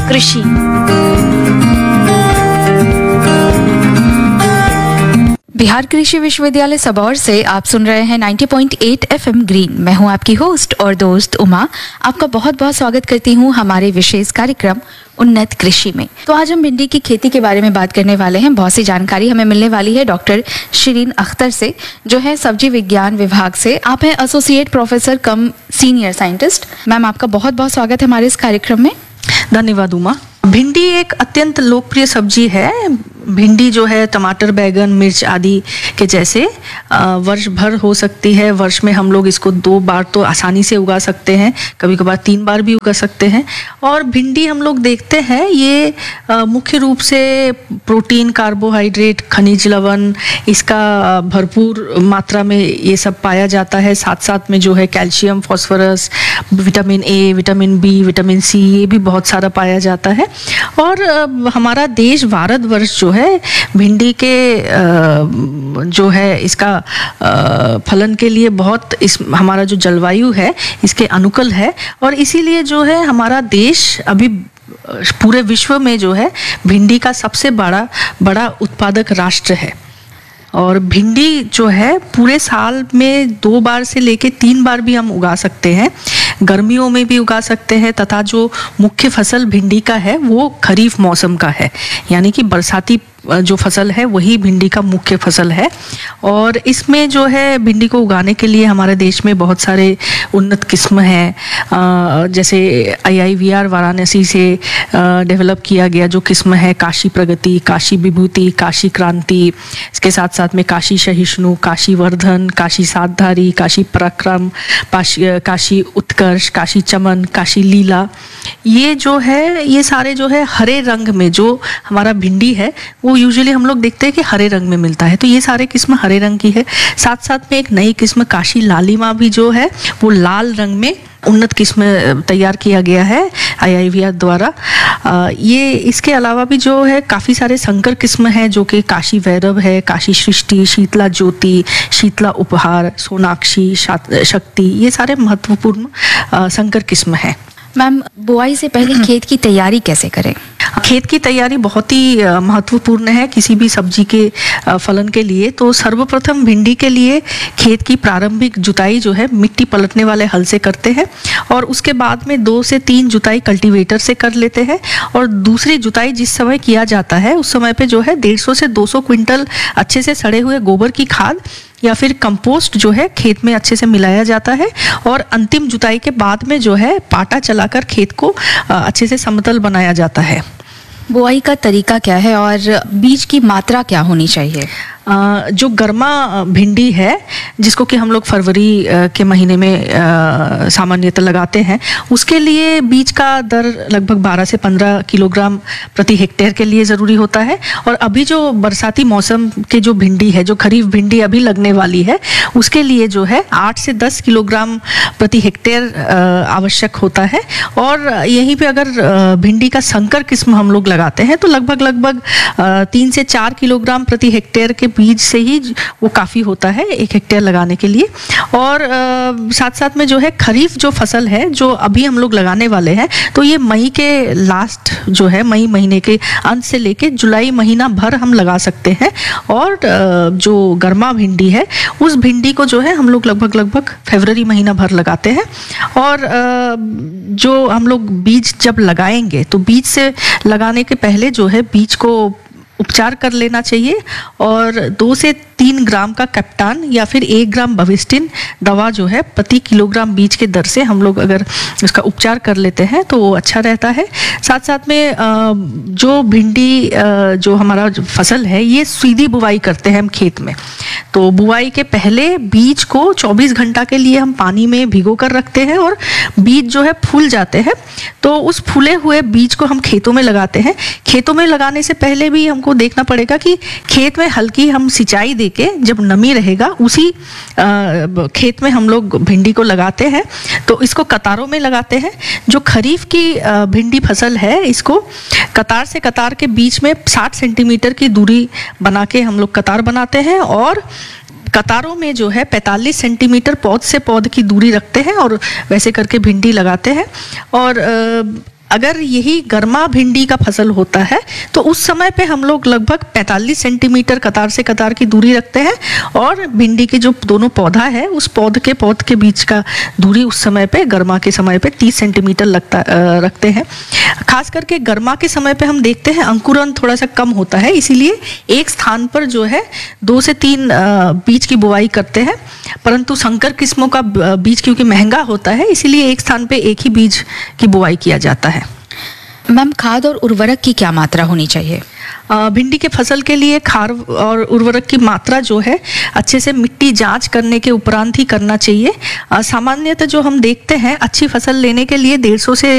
कृषि। बिहार कृषि विश्वविद्यालय सबौर से आप सुन रहे हैं 90.8 FM ग्रीन। मैं हूं आपकी होस्ट और दोस्त उमा। आपका बहुत बहुत स्वागत करती हूं हमारे विशेष कार्यक्रम उन्नत कृषि में। तो आज हम भिंडी की खेती के बारे में बात करने वाले हैं। बहुत सी जानकारी हमें मिलने वाली है डॉक्टर शिरीन अख्तर से, जो है सब्जी विज्ञान विभाग से। आप हैं एसोसिएट प्रोफेसर कम सीनियर साइंटिस्ट। मैम, आपका बहुत बहुत स्वागत है हमारे इस कार्यक्रम में। धन्यवाद उमा। भिंडी एक अत्यंत लोकप्रिय सब्जी है। भिंडी जो है टमाटर, बैगन, मिर्च आदि के जैसे वर्ष भर हो सकती है। वर्ष में हम लोग इसको 2 बार तो आसानी से उगा सकते हैं, कभी कभार 3 बार भी उगा सकते हैं। और भिंडी हम लोग देखते हैं ये मुख्य रूप से प्रोटीन, कार्बोहाइड्रेट, खनिज लवण इसका भरपूर मात्रा में ये सब पाया जाता है। साथ साथ में जो है calcium, phosphorus, vitamin A, vitamin B, vitamin C ये भी बहुत सारा पाया जाता है। और हमारा देश भारतवर्ष जो है भिंडी के जो है इसका फलन के लिए बहुत हमारा जो जलवायु है इसके अनुकूल है। और इसीलिए जो है हमारा देश अभी पूरे विश्व में जो है भिंडी का सबसे बड़ा उत्पादक राष्ट्र है। और भिंडी जो है पूरे साल में 2 बार से लेके 3 बार भी हम उगा सकते हैं। गर्मियों में भी उगा सकते हैं तथा जो मुख्य फसल भिंडी का है वो खरीफ मौसम का है, यानी कि बरसाती जो फसल है वही भिंडी का मुख्य फसल है। और इसमें जो है भिंडी को उगाने के लिए हमारे देश में बहुत सारे उन्नत किस्म हैं। जैसे IIVR वाराणसी से डेवलप किया गया जो किस्म है काशी प्रगति, काशी विभूति, काशी क्रांति, इसके साथ साथ में काशी सहिष्णु, काशी वर्धन, काशी सातधारी, काशी पराक्रम, काशी उत्कर्ष, काशी चमन, काशी लीला, ये जो है ये सारे जो है हरे रंग में जो हमारा भिंडी है वो यूजुअली हम लोग देखते हैं कि हरे रंग में मिलता है। तो ये सारे किस्म हरे रंग की है। साथ साथ में एक नई किस्म काशी लालिमा भी जो है वो लाल रंग में उन्नत किस्म तैयार किया गया है IIVR द्वारा। ये इसके अलावा भी जो है काफ़ी सारे संकर किस्म हैं जो कि काशी भैरव है, काशी सृष्टि, शीतला ज्योति, शीतला उपहार, सोनाक्षी, शक्ति, ये सारे महत्वपूर्ण संकर किस्म हैं। मैम, बुआई से पहले खेत की तैयारी कैसे करें? खेत की तैयारी बहुत ही महत्वपूर्ण है किसी भी सब्जी के फलन के लिए। तो सर्वप्रथम भिंडी के लिए खेत की प्रारंभिक जुताई जो है मिट्टी पलटने वाले हल से करते हैं और उसके बाद में 2 से 3 जुताई कल्टीवेटर से कर लेते हैं। और दूसरी जुताई जिस समय किया जाता है उस समय पे जो है 150 से 200 क्विंटल अच्छे से सड़े हुए गोबर की खाद या फिर कंपोस्ट जो है खेत में अच्छे से मिलाया जाता है। और अंतिम जुताई के बाद में जो है पाटा चलाकर खेत को अच्छे से समतल बनाया जाता है। बुआई का तरीका क्या है और बीज की मात्रा क्या होनी चाहिए? जो गर्मा भिंडी है जिसको कि हम लोग फरवरी के महीने में सामान्यतः लगाते हैं, उसके लिए बीज का दर लगभग 12 से 15 किलोग्राम प्रति हेक्टेयर के लिए ज़रूरी होता है। और अभी जो बरसाती मौसम के जो भिंडी है, जो खरीफ भिंडी अभी लगने वाली है, उसके लिए जो है 8 से 10 किलोग्राम प्रति हेक्टेयर आवश्यक होता है। और यहीं पे अगर भिंडी का संकर किस्म हम लोग लगाते हैं तो लगभग 3 से 4 किलोग्राम प्रति हेक्टेयर के बीज से ही वो काफ़ी होता है 1 हेक्टेयर लगाने के लिए। और साथ साथ में जो है खरीफ जो फसल है जो अभी हम लोग लगाने वाले हैं, तो ये मई के लास्ट जो है मई महीने के अंत से लेके जुलाई महीना भर हम लगा सकते हैं। और जो गर्मा भिंडी है उस भिंडी को जो है हम लोग लगभग फरवरी महीना भर लगाते हैं। और जो हम लोग बीज जब लगाएंगे तो बीज से लगाने के पहले जो है बीज को उपचार कर लेना चाहिए। और 2 से 3 ग्राम का कैप्टान या फिर 1 ग्राम बविस्टिन दवा जो है प्रति किलोग्राम बीज के दर से हम लोग अगर उसका उपचार कर लेते हैं तो वो अच्छा रहता है। साथ साथ में जो भिंडी जो हमारा फसल है ये सीधी बुवाई करते हैं हम खेत में। तो बुआई के पहले बीज को 24 घंटा के लिए हम पानी में भिगो कर रखते हैं और बीज जो है फूल जाते हैं तो उस फूले हुए बीज को हम खेतों में लगाते हैं। खेतों में लगाने से पहले भी हमको देखना पड़ेगा कि खेत में हल्की हम सिंचाई देके जब नमी रहेगा उसी खेत में हम लोग भिंडी को लगाते हैं। तो इसको कतारों में लगाते हैं। जो खरीफ की भिंडी फसल है इसको कतार से कतार के बीच में 60 सेंटीमीटर की दूरी बना के हम लोग कतार बनाते हैं और कतारों में जो है 45 सेंटीमीटर पौध से पौध की दूरी रखते हैं और वैसे करके भिंडी लगाते हैं। और अगर यही गर्मा भिंडी का फसल होता है तो उस समय पे हम लोग लगभग 45 सेंटीमीटर कतार से कतार की दूरी रखते हैं, और भिंडी के जो दोनों पौधा है उस पौध के बीच का दूरी उस समय पे गर्मा के समय पे 30 सेंटीमीटर रखते हैं। खास करके गर्मा के समय पे हम देखते हैं अंकुरन थोड़ा सा कम होता है, इसीलिए एक स्थान पर जो है 2 से 3 बीज की बुवाई करते हैं। परंतु संकर किस्मों का बीज क्योंकि महंगा होता है, इसीलिए एक स्थान पे एक ही बीज की बुवाई किया जाता है। मैम, खाद और उर्वरक की क्या मात्रा होनी चाहिए? भिंडी के फसल के लिए खाद और उर्वरक की मात्रा जो है अच्छे से मिट्टी जांच करने के उपरांत ही करना चाहिए। सामान्यतः जो हम देखते हैं अच्छी फसल लेने के लिए 150 से